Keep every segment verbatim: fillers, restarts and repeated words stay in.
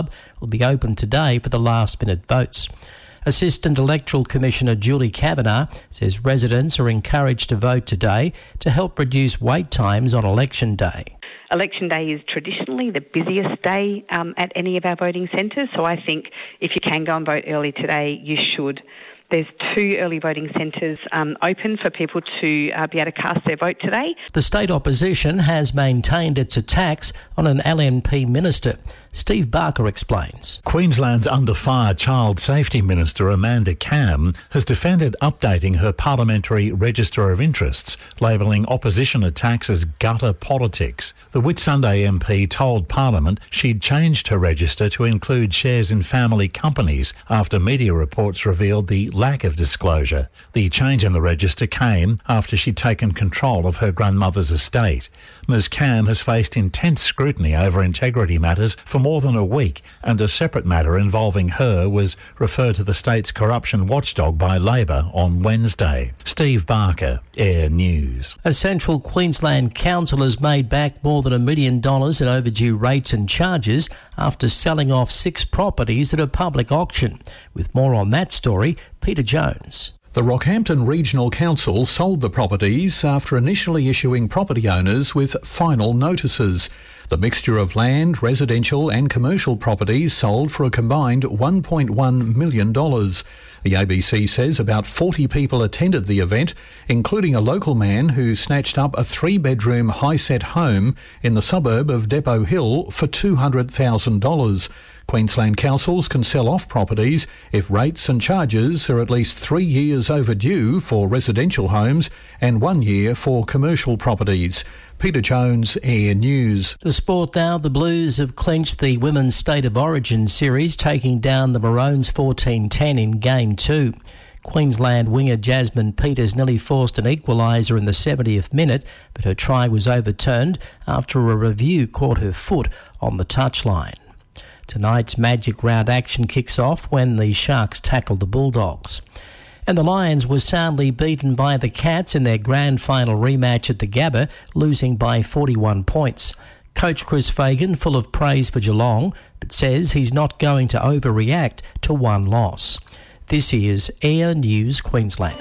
will be open today for the last-minute votes. Assistant Electoral Commissioner Julie Kavanagh says residents are encouraged to vote today to help reduce wait times on election day. Election day is traditionally the busiest day um, at any of our voting centres, so I think if you can go and vote early today, you should. There's two early voting centres um, open for people to uh, be able to cast their vote today. The state opposition has maintained its attacks on an L N P minister. Steve Barker explains. Queensland's under fire Child Safety Minister Amanda Cam has defended updating her parliamentary register of interests, labelling opposition attacks as gutter politics. The Whitsunday M P told Parliament she'd changed her register to include shares in family companies after media reports revealed the lack of disclosure. The change in the register came after she'd taken control of her grandmother's estate. Ms Cam has faced intense scrutiny over integrity matters for more than a week, and a separate matter involving her was referred to the state's corruption watchdog by Labor on Wednesday. Steve Barker, Air News. A Central Queensland council has made back more than a million dollars in overdue rates and charges after selling off six properties at a public auction. With more on that story, Peter Jones. The Rockhampton Regional Council sold the properties after initially issuing property owners with final notices. The mixture of land, residential and commercial properties sold for a combined one point one million dollars. The A B C says about forty people attended the event, including a local man who snatched up a three-bedroom high-set home in the suburb of Depot Hill for two hundred thousand dollars. Queensland councils can sell off properties if rates and charges are at least three years overdue for residential homes and one year for commercial properties. Peter Jones, Air News. To sport now, the Blues have clinched the Women's State of Origin series, taking down the Maroons fourteen ten in Game two. Queensland winger Jasmine Peters nearly forced an equaliser in the seventieth minute, but her try was overturned after a review caught her foot on the touchline. Tonight's Magic Round action kicks off when the Sharks tackle the Bulldogs. And the Lions were soundly beaten by the Cats in their grand final rematch at the Gabba, losing by forty-one points. Coach Chris Fagan, full of praise for Geelong, but says he's not going to overreact to one loss. This is Air News Queensland.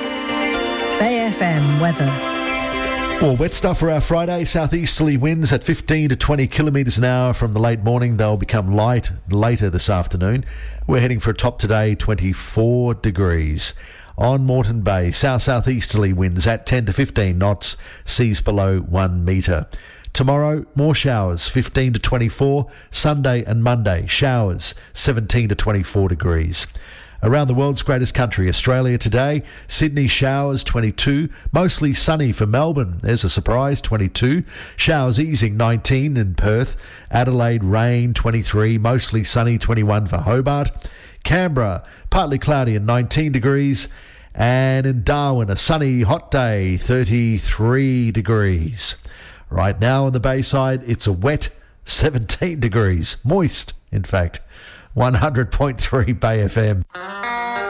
Bay F M weather. Well, wet stuff for our Friday. Southeasterly winds at fifteen to twenty kilometres an hour from the late morning. They'll become light later this afternoon. We're heading for a top today, twenty-four degrees. On Moreton Bay, south-southeasterly winds at ten to fifteen knots, seas below one metre. Tomorrow, more showers, fifteen to twenty-four. Sunday and Monday, showers, seventeen to twenty-four degrees. Around the world's greatest country, Australia today, Sydney showers twenty-two, mostly sunny for Melbourne, there's a surprise, twenty-two, showers easing nineteen in Perth, Adelaide rain twenty-three, mostly sunny twenty-one for Hobart, Canberra partly cloudy and nineteen degrees, and in Darwin a sunny hot day, thirty-three degrees. Right now on the Bayside it's a wet seventeen degrees, moist in fact. one hundred point three Bay F M.